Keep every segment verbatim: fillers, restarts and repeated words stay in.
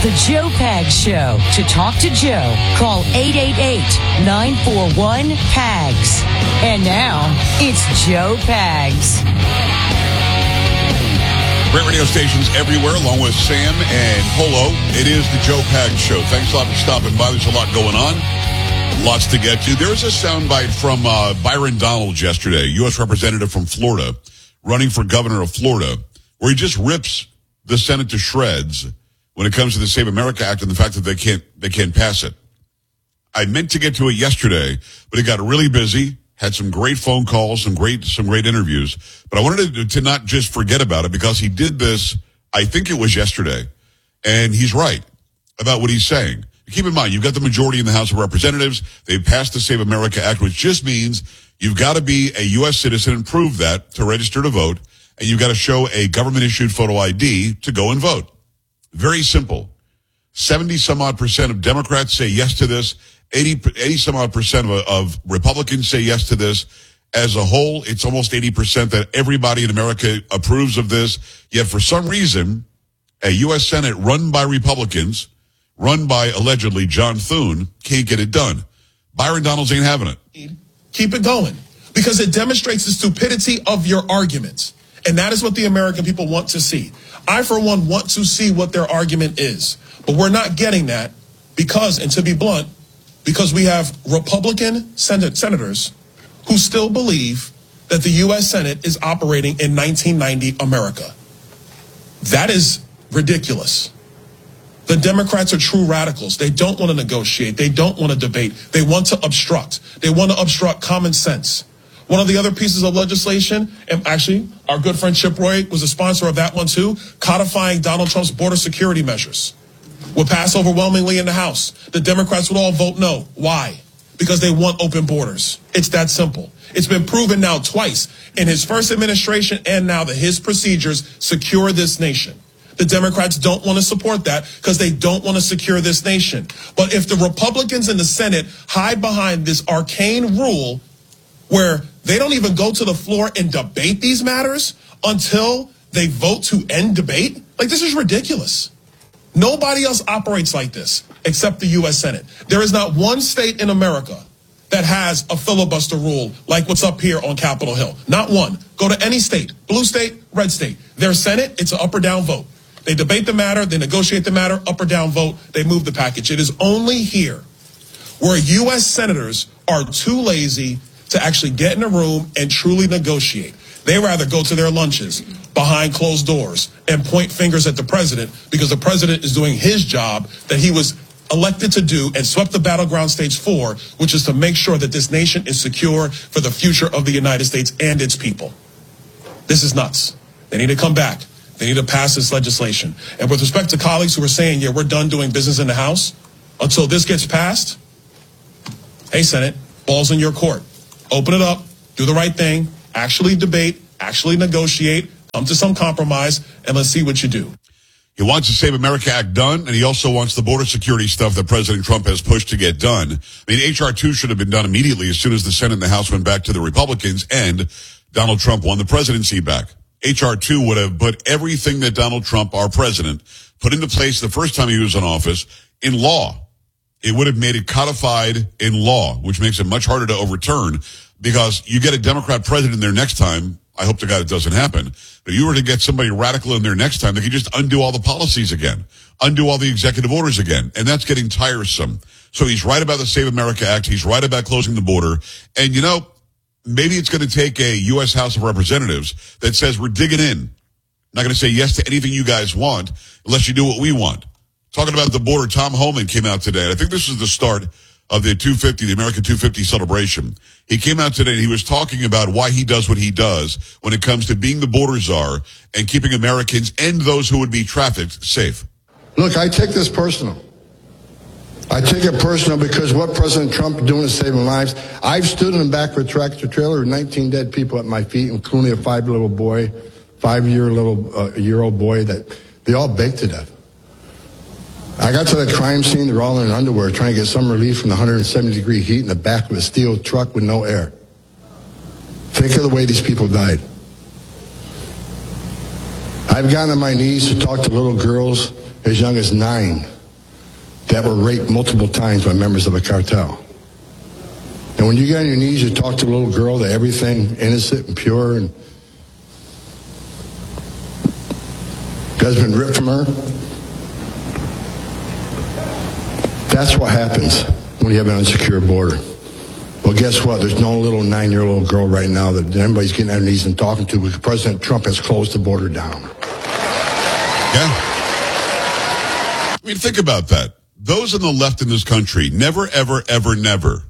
The Joe Pags Show. To talk to Joe, call eight eight eight, nine four one, P A G S. And now, it's Joe Pags. Great radio stations everywhere, along with Sam and Polo. It is the Joe Pags Show. Thanks a lot for stopping by. There's a lot going on. Lots to get to. There's a soundbite from uh, Byron Donalds yesterday, U S representative from Florida, running for governor of Florida, where he just rips the Senate to shreds when it comes to the Save America Act and the fact that they can't they can't pass it. I meant to get to it yesterday, but it got really busy. Had some great phone calls, some great some great interviews. But I wanted to, to not just forget about it because he did this, I think it was yesterday, and he's right about what he's saying. Keep in mind, you've got the majority in the House of Representatives. They've passed the Save America Act, which just means you've got to be a U S citizen and prove that to register to vote, and you've got to show a government-issued photo I D to go and vote. Very simple. seventy some odd percent of Democrats say yes to this. eighty, eighty some odd percent of, of Republicans say yes to this. As a whole, it's almost eighty percent that everybody in America approves of this. Yet for some reason, a U S Senate run by Republicans, run by allegedly John Thune, can't get it done. Byron Donalds ain't having it. Keep it going because it demonstrates the stupidity of your arguments. And that is what the American people want to see. I, for one, want to see what their argument is. But we're not getting that because, and to be blunt, because we have Republican Senate senators who still believe that the U S Senate is operating in nineteen ninety America. That is ridiculous. The Democrats are true radicals. They don't want to negotiate. They don't want to debate. They want to obstruct. They want to obstruct common sense. One of the other pieces of legislation, and actually our good friend Chip Roy was a sponsor of that one too, codifying Donald Trump's border security measures, would pass overwhelmingly in the House. The Democrats would all vote no. Why? Because they want open borders. It's that simple. It's been proven now twice in his first administration and now that his procedures secure this nation. The Democrats don't want to support that because they don't want to secure this nation. But if the Republicans in the Senate hide behind this arcane rule where they don't even go to the floor and debate these matters until they vote to end debate, like this is ridiculous. Nobody else operates like this except the U S Senate. There is not one state in America that has a filibuster rule like what's up here on Capitol Hill. Not one. Go to any state, blue state, red state. Their Senate, it's an up or down vote. They debate the matter, they negotiate the matter, up or down vote, they move the package. It is only here where U S senators are too lazy to actually get in a room and truly negotiate. They rather go to their lunches behind closed doors and point fingers at the president because the president is doing his job that he was elected to do and swept the battleground stage for, which is to make sure that this nation is secure for the future of the United States and its people. This is nuts. They need to come back. They need to pass this legislation. And with respect to colleagues who are saying, yeah, we're done doing business in the House until this gets passed, hey, Senate, ball's in your court. Open it up, do the right thing, actually debate, actually negotiate, come to some compromise, and let's see what you do. He wants the Save America Act done, and he also wants the border security stuff that President Trump has pushed to get done. I mean, H R two should have been done immediately as soon as the Senate and the House went back to the Republicans and Donald Trump won the presidency back. H R two would have put everything that Donald Trump, our president, put into place the first time he was in office in law. It would have made it codified in law, which makes it much harder to overturn because you get a Democrat president there next time. I hope to God it doesn't happen. But if you were to get somebody radical in there next time, they could just undo all the policies again, undo all the executive orders again. And that's getting tiresome. So he's right about the Save America Act. He's right about closing the border. And, you know, maybe it's going to take a U S House of Representatives that says we're digging in. Not going to say yes to anything you guys want unless you do what we want. Talking about the border, Tom Homan came out today. I think this is the start of the two fifty, the American two fifty celebration. He came out today and he was talking about why he does what he does when it comes to being the border czar and keeping Americans and those who would be trafficked safe. Look, I take this personal. I take it personal because what President Trump is doing is saving lives. I've stood in the back of a tractor trailer with nineteen dead people at my feet, including a five-year-old boy, five-year little uh, year old boy that they all baked to death. I got to the crime scene. They're all in underwear trying to get some relief from the one hundred seventy degree heat in the back of a steel truck with no air. Think of the way these people died. I've gotten on my knees to talk to little girls as young as nine that were raped multiple times by members of a cartel. And when you get on your knees, you talk to a little girl that everything innocent and pure and has been ripped from her. That's what happens when you have an unsecured border. Well, guess what? There's no little nine-year-old girl right now that anybody's getting on their knees and talking to because President Trump has closed the border down. Yeah. I mean, think about that. Those on the left in this country never, ever, ever, never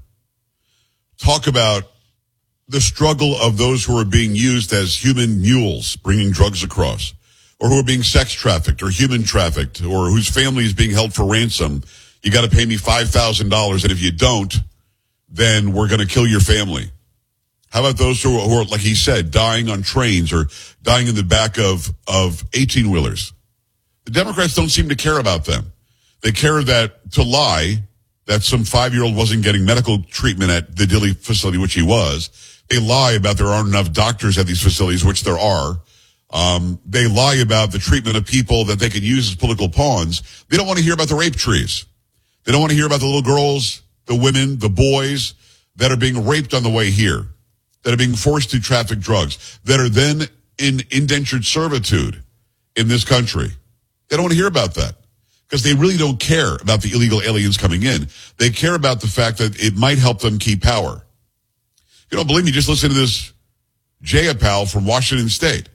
talk about the struggle of those who are being used as human mules bringing drugs across, or who are being sex trafficked or human trafficked, or whose family is being held for ransom. You got to pay me five thousand dollars, and if you don't, then we're going to kill your family. How about those who are, who are, like he said, dying on trains or dying in the back of, of eighteen-wheelers? The Democrats don't seem to care about them. They care that to lie that some five-year-old wasn't getting medical treatment at the Dilley facility, which he was. They lie about there aren't enough doctors at these facilities, which there are. Um, they lie about the treatment of people that they can use as political pawns. They don't want to hear about the rape trees. They don't want to hear about the little girls, the women, the boys that are being raped on the way here, that are being forced to traffic drugs, that are then in indentured servitude in this country. They don't want to hear about that because they really don't care about the illegal aliens coming in. They care about the fact that it might help them keep power. If you don't believe me, just listen to this Jayapal from Washington State.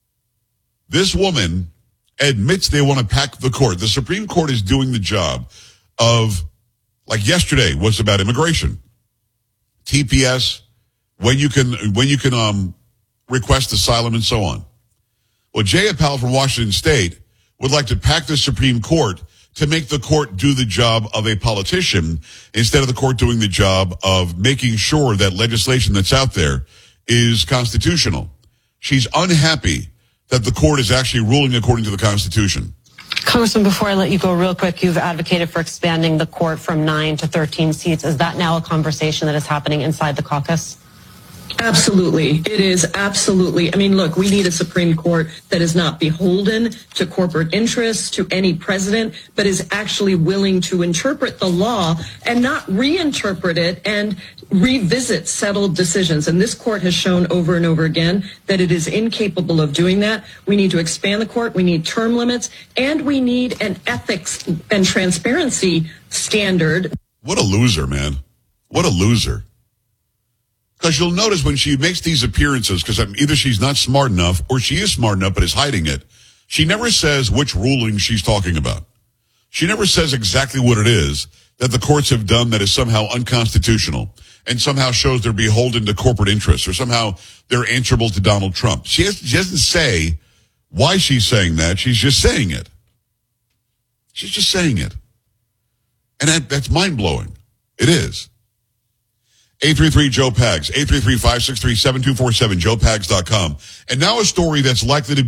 This woman admits they want to pack the court. The Supreme Court is doing the job of, like yesterday was about immigration, T P S, when you can when you can um, request asylum and so on. Well, Jayapal from Washington State would like to pack the Supreme Court to make the court do the job of a politician instead of the court doing the job of making sure that legislation that's out there is constitutional. She's unhappy that the court is actually ruling according to the Constitution. Congressman, before I let you go real quick, you've advocated for expanding the court from nine to thirteen seats. Is that now a conversation that is happening inside the caucus? Absolutely. It is absolutely. I mean, look, we need a Supreme Court that is not beholden to corporate interests, to any president, but is actually willing to interpret the law and not reinterpret it and revisit settled decisions. And this court has shown over and over again that it is incapable of doing that. We need to expand the court. We need term limits, and we need an ethics and transparency standard. What a loser, man. What a loser. Because you'll notice when she makes these appearances, because either she's not smart enough or she is smart enough but is hiding it, she never says which ruling she's talking about. She never says exactly what it is that the courts have done that is somehow unconstitutional and somehow shows they're beholden to corporate interests or somehow they're answerable to Donald Trump. She, has, she doesn't say why she's saying that. She's just saying it. She's just saying it. And that, that's mind-blowing. It is. eight three three Joe Pags, eight three three, five six three, seven two four seven, joe pags dot com. And now a story that's likely to